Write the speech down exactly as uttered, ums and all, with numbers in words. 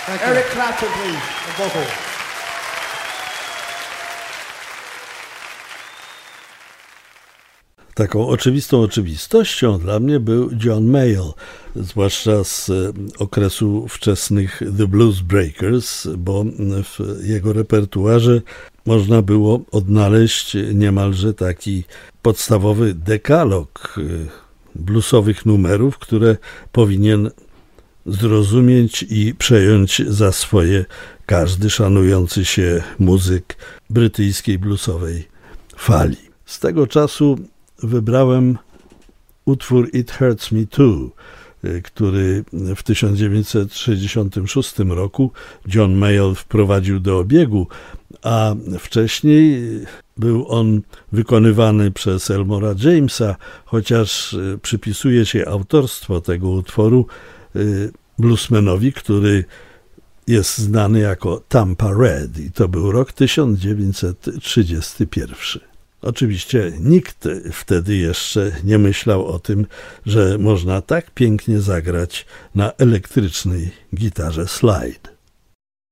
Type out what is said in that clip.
Eric Clapton, please, on vocal. Taką oczywistą oczywistością dla mnie był John Mayall, zwłaszcza z okresu wczesnych The Blues Breakers, bo w jego repertuarze można było odnaleźć niemalże taki podstawowy dekalog bluesowych numerów, które powinien zrozumieć i przejąć za swoje każdy szanujący się muzyk brytyjskiej bluesowej fali. Z tego czasu wybrałem utwór It Hurts Me Too, który w tysiąc dziewięćset sześćdziesiątym szóstym roku John Mayall wprowadził do obiegu, a wcześniej był on wykonywany przez Elmora Jamesa, chociaż przypisuje się autorstwo tego utworu bluesmanowi, który jest znany jako Tampa Red, i to był rok tysiąc dziewięćset trzydziesty pierwszy. Oczywiście nikt wtedy jeszcze nie myślał o tym, że można tak pięknie zagrać na elektrycznej gitarze slide.